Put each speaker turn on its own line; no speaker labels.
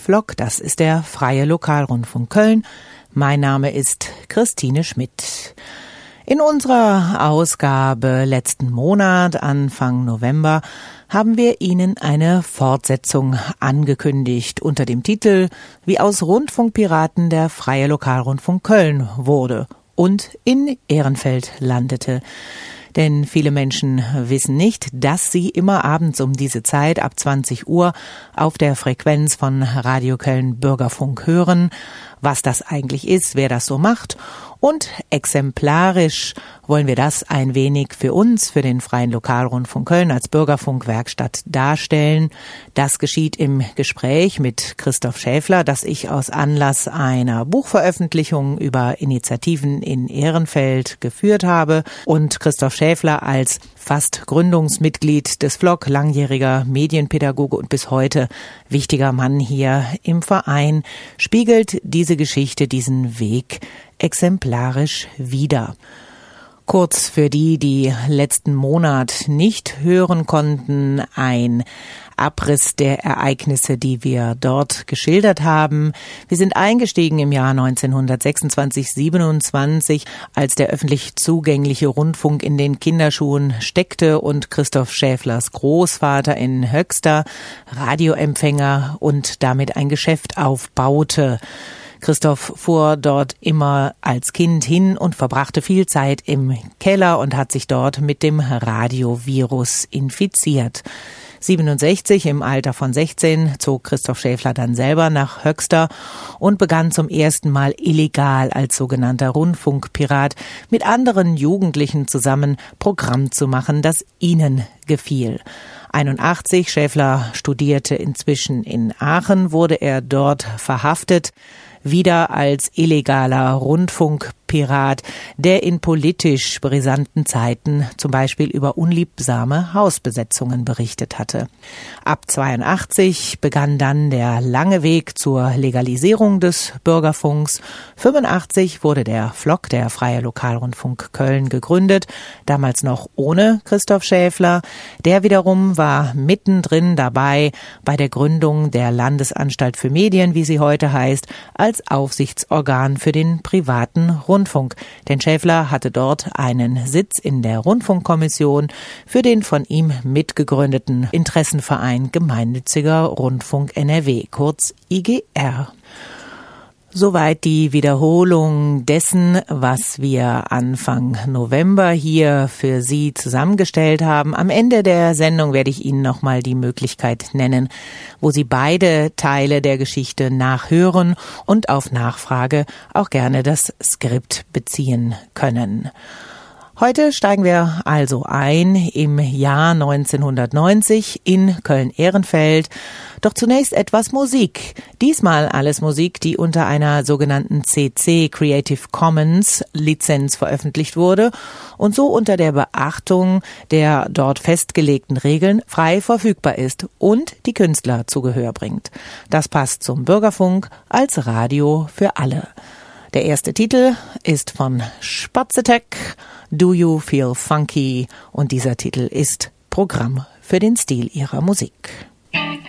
FLOK, das ist der Freie Lokalrundfunk Köln. Mein Name ist Christine Schmidt. In unserer Ausgabe letzten Monat, Anfang November, haben wir Ihnen eine Fortsetzung angekündigt unter dem Titel »Wie aus Rundfunkpiraten der Freie Lokalrundfunk Köln wurde und in Ehrenfeld landete«. Denn viele Menschen wissen nicht, dass sie immer abends um diese Zeit ab 20 Uhr auf der Frequenz von Radio Köln Bürgerfunk hören, was das eigentlich ist, wer das so macht. Und exemplarisch wollen wir das ein wenig für uns, für den Freien Lokalrundfunk Köln als Bürgerfunkwerkstatt darstellen. Das geschieht im Gespräch mit Christoph Schäfler, das ich aus Anlass einer Buchveröffentlichung über Initiativen in Ehrenfeld geführt habe. Und Christoph Schäfler als fast Gründungsmitglied des FLOK, langjähriger Medienpädagoge und bis heute wichtiger Mann hier im Verein, spiegelt diese Geschichte, diesen Weg exemplarisch wider. Kurz für die letzten Monat nicht hören konnten, ein Abriss der Ereignisse, die wir dort geschildert haben. Wir sind eingestiegen im Jahr 1926/27, als der öffentlich zugängliche Rundfunk in den Kinderschuhen steckte und Christoph Schäflers Großvater in Höxter Radioempfänger und damit ein Geschäft aufbaute. Christoph fuhr dort immer als Kind hin und verbrachte viel Zeit im Keller und hat sich dort mit dem Radiovirus infiziert. 67, im Alter von 16, zog Christoph Schäfler dann selber nach Höxter und begann zum ersten Mal illegal als sogenannter Rundfunkpirat mit anderen Jugendlichen zusammen Programm zu machen, das ihnen gefiel. 81, Schäfler studierte inzwischen in Aachen, wurde er dort verhaftet, wieder als illegaler Rundfunkpirat, der in politisch brisanten Zeiten zum Beispiel über unliebsame Hausbesetzungen berichtet hatte. Ab 82 begann dann der lange Weg zur Legalisierung des Bürgerfunks. 85 wurde der FLOK, der Freie Lokalrundfunk Köln, gegründet, damals noch ohne Christoph Schäfler. Der wiederum war mittendrin dabei bei der Gründung der Landesanstalt für Medien, wie sie heute heißt, als Aufsichtsorgan für den privaten Rundfunk. Denn Schäfler hatte dort einen Sitz in der Rundfunkkommission für den von ihm mitgegründeten Interessenverein Gemeinnütziger Rundfunk NRW, kurz IGR. Soweit die Wiederholung dessen, was wir Anfang November hier für Sie zusammengestellt haben. Am Ende der Sendung werde ich Ihnen nochmal die Möglichkeit nennen, wo Sie beide Teile der Geschichte nachhören und auf Nachfrage auch gerne das Skript beziehen können. Heute steigen wir also ein im Jahr 1990 in Köln-Ehrenfeld. Doch zunächst etwas Musik. Diesmal alles Musik, die unter einer sogenannten CC Creative Commons Lizenz veröffentlicht wurde und so unter der Beachtung der dort festgelegten Regeln frei verfügbar ist und die Künstler zu Gehör bringt. Das passt zum Bürgerfunk als Radio für alle. Der erste Titel ist von Spatzetek, Do You Feel Funky? Und dieser Titel ist Programm für den Stil ihrer Musik.